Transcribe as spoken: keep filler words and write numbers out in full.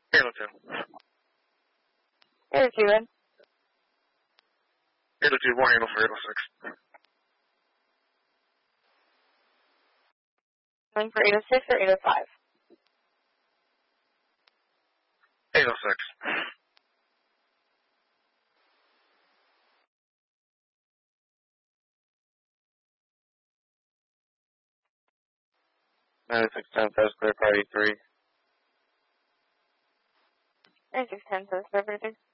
eight oh two. eight oh two then. eight oh two, one handle for eight oh six. Going for eight oh six or eight oh five? eight oh six. ninety-six ten says clear party three. ninety-six ten says clear party three.